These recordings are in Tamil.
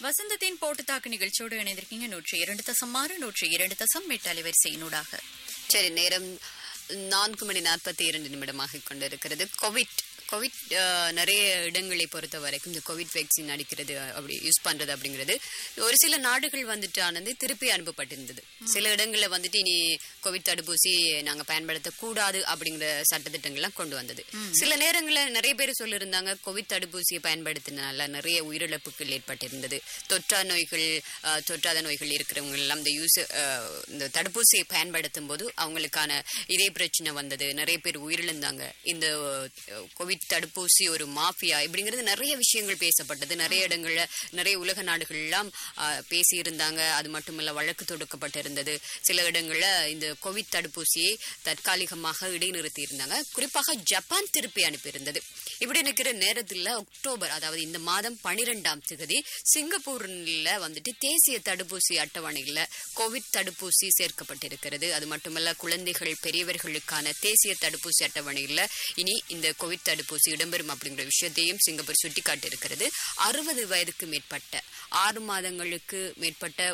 வசந்தத்தின் போட்டு தாக்கு நிகழ்ச்சியோடு இணைந்திருக்கீங்க 102.6 102.8 அலைவரிசையினூடாக. சரி, நேரம் 4:42 கொண்டிருக்கிறது. கோவிட் நிறைய இடங்களை பொறுத்த வரைக்கும் இந்த கோவிட் வேக்சின் அடிக்கிறது அப்படி யூஸ் பண்றது அப்படிங்கிறது ஒரு சில நாடுகள் வந்துட்டு ஆனது திருப்பி அனுப்பப்பட்டிருந்தது. சில இடங்கள்ல வந்துட்டு இனி கோவிட் தடுப்பூசி நாங்க பயன்படுத்தக்கூடாது அப்படிங்கிற சட்டத்திட்டங்கள்லாம் கொண்டு வந்தது. சில நேரங்களில் நிறைய பேர் சொல்லியிருந்தாங்க கோவிட் தடுப்பூசியை பயன்படுத்தினால நிறைய உயிரிழப்புகள் ஏற்பட்டிருந்தது. தொற்றாத நோய்கள் இருக்கிறவங்க எல்லாம் இந்த தடுப்பூசியை பயன்படுத்தும் போது அவங்களுக்கான இதே பிரச்சனை வந்தது, நிறைய பேர் உயிரிழந்தாங்க. இந்த கோவிட் தடுப்பூசி ஒரு மாஃபியா இப்படிங்கிறது நிறைய விஷயங்கள் பேசப்பட்டது. நிறைய இடங்கள்ல நிறைய உலக நாடுகள் எல்லாம் பேசி இருந்தாங்க. அது மட்டுமல்ல, வழக்கு தொடுக்கப்பட்டிருந்தது. சில இடங்கள்ல இந்த கோவிட் தடுப்பூசியை தற்காலிகமாக இடைநிறுத்தி இருந்தாங்க. குறிப்பாக ஜப்பான் திருப்பி அனுப்பியிருந்தது. இப்படி இருக்கிற நேரத்தில் அக்டோபர், அதாவது இந்த மாதம் 12ஆம் தேதி சிங்கப்பூர்ல வந்துட்டு தேசிய தடுப்பூசி அட்டவணையில கோவிட் தடுப்பூசி சேர்க்கப்பட்டிருக்கிறது. அது மட்டுமல்ல, குழந்தைகள் பெரியவர்களுக்கான தேசிய தடுப்பூசி அட்டவணையில இனி இந்த கோவிட் தடுப்பூசி இடம்பெறும் அப்படிங்கிற விஷயத்தையும் சிங்கப்பூர் சுட்டிக்காட்டியிருக்கிறது. 60 வயதுக்கு மேற்பட்ட 6 மாதங்களுக்கு மேற்பட்ட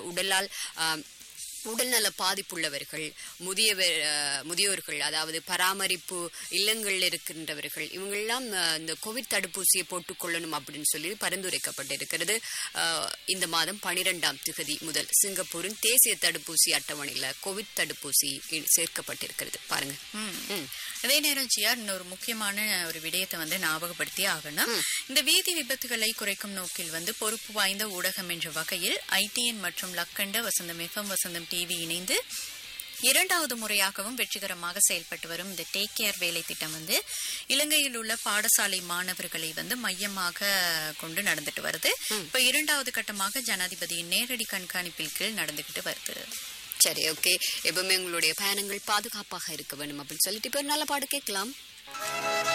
உடல்நல பாதிப்புள்ளவர்கள், முதியோர்கள், அதாவது பராமரிப்பு இல்லங்களில் இருக்கின்றவர்கள், இவங்கெல்லாம் இந்த கோவிட் தடுப்பூசியை போட்டுக்கொள்ளணும் அப்படின்னு சொல்லி பரிந்துரைக்கப்பட்டிருக்கிறது. இந்த மாதம் 12ஆம் தேதி முதல் சிங்கப்பூரின் தேசிய தடுப்பூசி அட்டவணையில கோவிட் தடுப்பூசி சேர்க்கப்பட்டிருக்கிறது. பாருங்க. அதே நேரம் ஜிஆர், இன்னொரு முக்கியமான ஒரு விடயத்தை ஞாபகப்படுத்தி ஆகணும். இந்த வீதி விபத்துகளை குறைக்கும் நோக்கில் பொறுப்பு வாய்ந்த ஊடகம் என்ற வகையில் ITN மற்றும் லக்கண்ட வசந்தம் FM வசந்தம் டிவி இணைந்து 2வது முறையாகவும் வெற்றிகரமாக செயல்பட்டு வரும் இந்த டேக் கேர் வேலை திட்டம் இலங்கையில் உள்ள பாடசாலை மாணவர்களை மையமாக கொண்டு நடந்துட்டு வருது. இப்ப 2வது கட்டமாக ஜனாதிபதியின் நேரடி கண்காணிப்பில் கீழ் நடந்துகிட்டு வருது. சரி, ஓகே. எப்பவுமே உங்களுடைய பயணங்கள் பாதுகாப்பாக இருக்க வேண்டும் அப்படின்னு சொல்லிட்டு இப்ப நல்ல பாடு கேட்கலாம்.